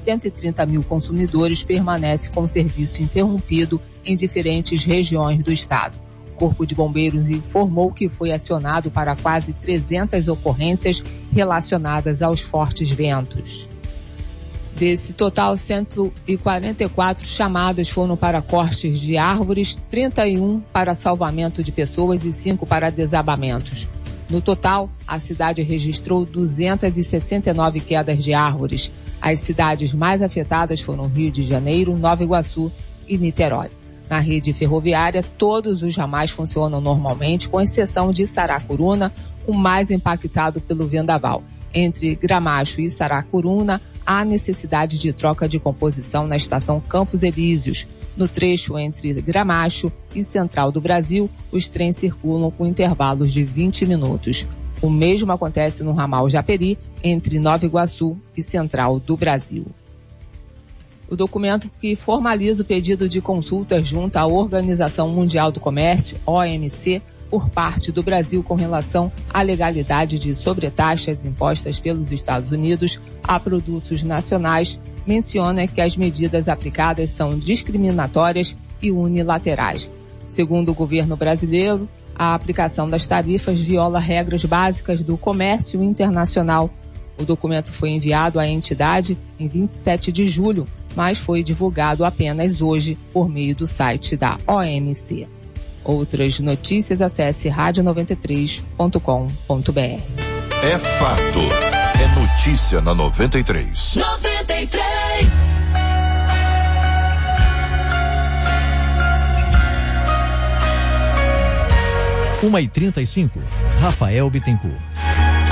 130 mil consumidores permanece com o serviço interrompido em diferentes regiões do estado. O Corpo de Bombeiros informou que foi acionado para quase 300 ocorrências relacionadas aos fortes ventos. Desse total, 144 chamadas foram para cortes de árvores, 31 para salvamento de pessoas e 5 para desabamentos. No total, a cidade registrou 269 quedas de árvores. As cidades mais afetadas foram Rio de Janeiro, Nova Iguaçu e Niterói. Na rede ferroviária, todos os ramais funcionam normalmente, com exceção de Saracuruna, o mais impactado pelo vendaval. Entre Gramacho e Saracuruna, há necessidade de troca de composição na estação Campos Elíseos. No trecho entre Gramacho e Central do Brasil, os trens circulam com intervalos de 20 minutos. O mesmo acontece no ramal Japeri, entre Nova Iguaçu e Central do Brasil. O documento que formaliza o pedido de consulta junto à Organização Mundial do Comércio, OMC, por parte do Brasil com relação à legalidade de sobretaxas impostas pelos Estados Unidos a produtos nacionais, menciona que as medidas aplicadas são discriminatórias e unilaterais. Segundo o governo brasileiro, a aplicação das tarifas viola regras básicas do comércio internacional. O documento foi enviado à entidade em 27 de julho, mas foi divulgado apenas hoje por meio do site da OMC. Outras notícias, acesse radio93.com.br. É fato. É notícia na 93. 93. Uma e 35. Rafael Bittencourt.